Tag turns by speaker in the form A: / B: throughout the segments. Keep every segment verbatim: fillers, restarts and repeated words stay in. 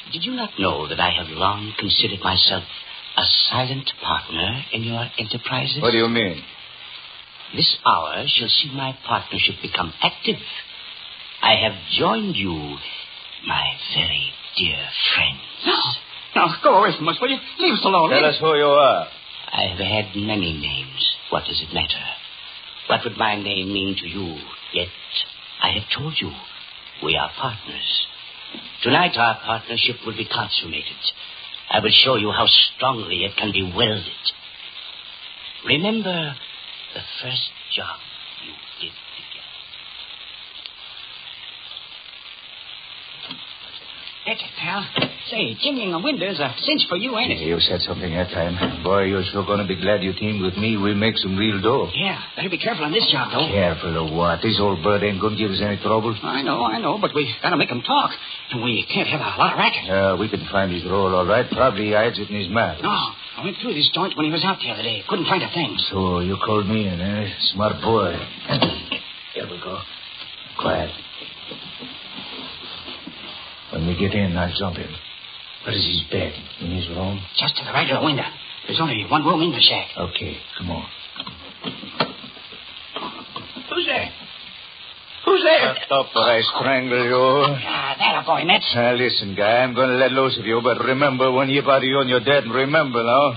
A: Did you not know that I have long considered myself a silent partner in your enterprises?
B: What do you mean?
A: This hour shall see my partnership become active. I have joined you, my very dear friends.
C: No, no, go away from us, will you? Leave us alone.
B: Tell
C: Leave
B: us who you are.
A: I have had many names. What does it matter? What would my name mean to you? Yet I have told you we are partners. Tonight our partnership will be consummated. I will show you how strongly it can be welded. Remember the first job you did together.
C: That's it, pal. Say, chimneying a window is a cinch for you, ain't it?
B: You said something that time. Boy, you're sure going to be glad you teamed with me. We'll make some real dough.
C: Yeah, better be careful on this job, though.
B: Careful of what? This old bird ain't going to give us any trouble.
C: I know, I know, but we gotta make him talk. And we can't have a lot of racket.
B: Uh, we can find his roll all right. Probably he hides it in his mouth.
C: No, I went through this joint when he was out the other day. Couldn't find a thing.
B: So you called me in, eh? Smart boy. Here we go. Quiet. When we get in, I'll jump him. Where is his bed? In his room?
C: Just to the right of the window. There's only one room in the shack.
B: Okay, come on.
C: Who's there? Who's there?
B: Shut up or I strangle you.
C: Ah, that'll boy, Mitch.
B: Now, listen, guy, I'm going to let loose of you, but remember, when you body you and you're dead, remember now.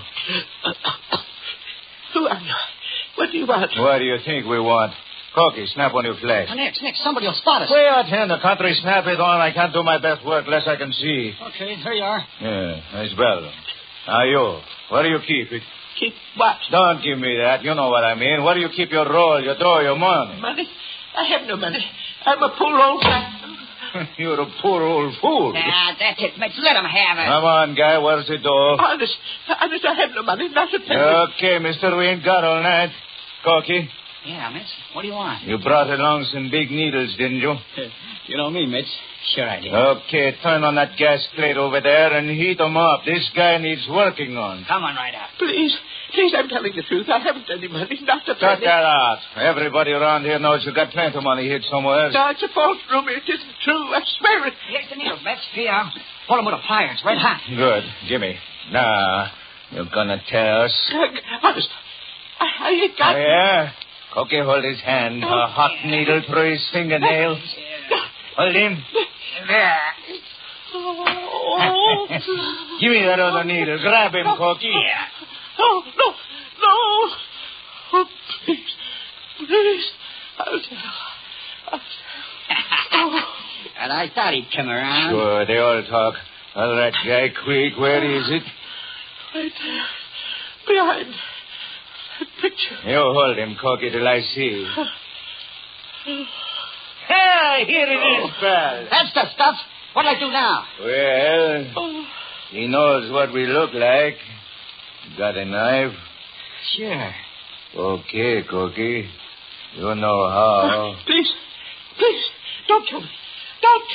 C: Who are you? What do you want?
B: What do you think we want? Corky, snap on your flash.
C: Oh, Nick, Nick, somebody will spot us.
B: Way out here in the country, snap it on. I can't do my best work unless I can see.
C: Okay, here you are.
B: Yeah, nice bell. Now, you, where do you keep it?
C: Keep what?
B: Don't give me that. You know what I mean. Where do you keep your roll, your dough, your money?
C: Money? I have no money. I'm a poor old man.
B: You're a poor old fool.
C: Ah, that's it, Mitch. Let him have it.
B: Come on, guy. Where's the dough?
C: Honest, honest, I have no money. Not a penny.
B: Okay, mister. We ain't got all night. Corky,
C: Yeah, Mitch. What do you want?
B: you brought along some big needles, didn't you?
C: You know me, Mitch. Sure I did.
B: Okay, turn on that gas plate over there and heat 'em up. This guy needs working on.
C: Come on right up.
D: Please, please, I'm telling the truth. I haven't any money, not a
B: Cut
D: penny.
B: that out. Everybody around here knows you got plenty of money hid somewhere.
D: No, it's a false rumor. It isn't true. I swear it.
C: Here's the needles, Mitch. Here. Pull them with a pliers. Red hot.
B: Good. Gimme. Now, you're gonna tell us.
D: Honest, I, I ain't got...
B: Oh, yeah? Corky, hold his hand.
D: Oh,
B: A hot
C: yeah.
B: needle through his fingernail. Hold him.
C: There.
D: Oh,
B: Give me that other needle. Grab him, Corky.
C: Yeah.
D: oh, no, no. Oh, please, please. I'll tell. I'll tell.
C: And I thought he'd come around.
B: Sure, they all talk. All right, guy, quick. Where is it?
D: Right there. Behind that picture.
B: You hold him, Corky, till I see. Hey, here it is, pal.
C: That's the stuff. What'll I do now?
B: Well,
D: Oh,
B: he knows what we look like. Got a knife?
C: Sure.
B: Okay, Corky. You know how.
D: please, please, don't kill me. Don't